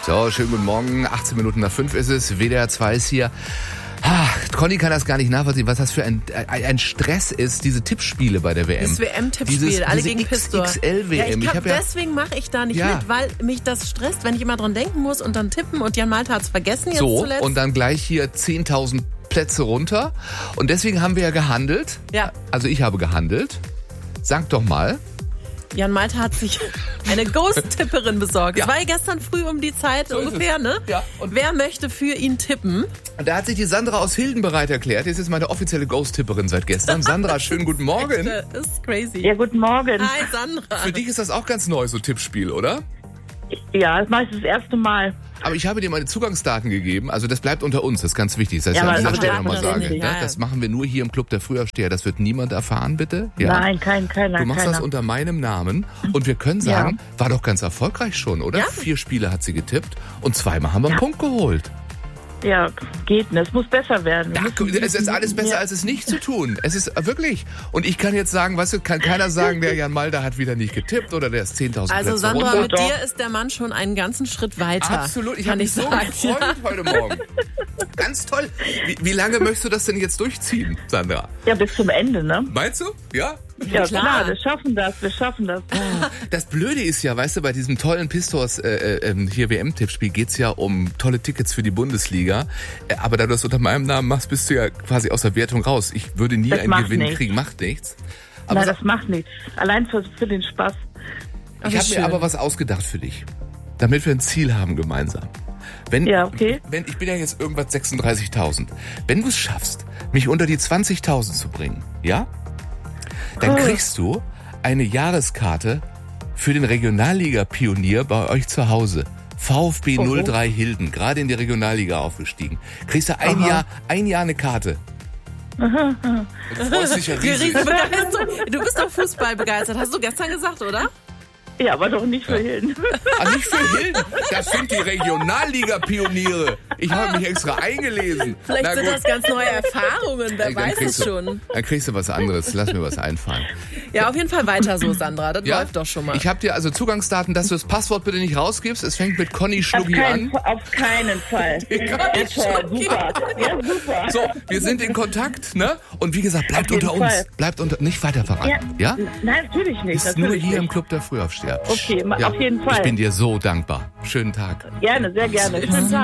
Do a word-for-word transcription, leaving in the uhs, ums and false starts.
So, schönen guten Morgen. achtzehn Minuten nach fünf ist es. W D R zwei ist hier. Ah, Conny kann das gar nicht nachvollziehen, was das für ein, ein, ein Stress ist, diese Tippspiele bei der W M. Das W M-Tippspiel, Dieses, alle diese gegen Pistor. X X L W M. Ja, ich glaub, ich ja, deswegen mache ich da nicht ja. mit, weil mich das stresst, wenn ich immer dran denken muss und dann tippen. Und Jan Malte hat es vergessen jetzt so, zuletzt. Und dann gleich hier zehntausend Plätze runter. Und deswegen haben wir ja gehandelt. Ja. Also ich habe gehandelt. Sag doch mal. Jan Malte hat sich eine Ghost-Tipperin besorgt. Ja. Es war ja gestern früh um die Zeit So ungefähr, ne? Ja. Und wer möchte für ihn tippen? Und da hat sich die Sandra aus Hilden bereit erklärt. Die ist jetzt meine offizielle Ghost-Tipperin seit gestern. Sandra, schönen guten Morgen. Das ist crazy. Ja, guten Morgen. Hi, Sandra. Für dich ist das auch ganz neu, so Tippspiel, oder? Ja, das mache ich das erste Mal. Aber ich habe dir meine Zugangsdaten gegeben, also das bleibt unter uns, das ist ganz wichtig. Das heißt, Ja, ja, aber an dieser das Stelle darf nochmal man sagen. nicht, Ne? ja, ja. Das machen wir nur hier im Club der Frühaufsteher, das wird niemand erfahren, bitte. Ja. Nein, kein, keiner, Du machst keiner. das unter meinem Namen und wir können sagen, war doch ganz erfolgreich schon, oder? Ja. Vier Spiele hat sie getippt und zweimal haben wir einen Punkt geholt. Ja, geht nicht. Es muss besser werden. Wir Da, müssen- es ist alles besser, Ja. als es nicht zu tun. Es ist wirklich. Und ich kann jetzt sagen, weißt du, kann keiner sagen, der Jan Malder hat wieder nicht getippt oder der ist zehntausend Also Plätze Sandra, runter. mit Doch. dir ist der Mann schon einen ganzen Schritt weiter. Absolut, ich kann habe mich ich so sagen. gefreut heute Morgen. Ganz toll. Wie, wie lange möchtest du das denn jetzt durchziehen, Sandra? Ja, bis zum Ende, ne? Meinst du? Ja? Ja, klar. klar. wir schaffen das, wir schaffen das. Das Blöde ist ja, weißt du, bei diesem tollen Pistors äh, äh, hier W M-Tippspiel geht's ja um tolle Tickets für die Bundesliga. Äh, aber da du das unter meinem Namen machst, bist du ja quasi aus der Wertung raus. Ich würde nie Das einen macht Gewinn nichts. kriegen, macht nichts. Aber Nein, sag, das macht nichts. Allein für, für den Spaß. ich wie habe mir schön. aber was ausgedacht für dich, damit wir ein Ziel haben gemeinsam. Wenn, Ja, okay. wenn ich bin ja jetzt irgendwas sechsunddreißigtausend. Wenn du es schaffst, mich unter die zwanzigtausend zu bringen, ja? Dann Oh. kriegst du eine Jahreskarte für den Regionalliga-Pionier bei euch zu Hause. VfB Oh. null drei Hilden, gerade in die Regionalliga aufgestiegen. Kriegst du ein Aha. Jahr, ein Jahr eine Karte. Und du freust dich ja riesig. Riesen Begeisterung. Du bist doch Fußball begeistert, hast du gestern gesagt, oder? Ja, aber doch nicht für Hilden. Ah, nicht für Hilden, das sind die Regionalliga-Pioniere. Ich habe mich extra eingelesen. Vielleicht Na sind gut. das ganz neue Erfahrungen, wer Ey, dann weiß kriegst es du- schon. Dann kriegst du was anderes. Lass mir was einfallen. Ja, auf jeden Fall weiter so, Sandra. Das Ja? läuft doch schon mal. Ich habe dir also Zugangsdaten, dass du das Passwort bitte nicht rausgibst. Es fängt mit Conny Auf Schluggi keinen, an. auf keinen Fall. Ja, toll, super. Ja, super. So, wir sind in Kontakt, ne? Und wie gesagt, bleibt Auf jeden unter uns. Fall. Bleibt unter, nicht weiter verraten, ja? Nein, natürlich nicht. Ist nur natürlich hier im nicht. Club der Frühaufsteher. Okay, ma- auf jeden Fall. Ich bin dir so dankbar. Schönen Tag. Gerne, sehr gerne. Schönen Tag.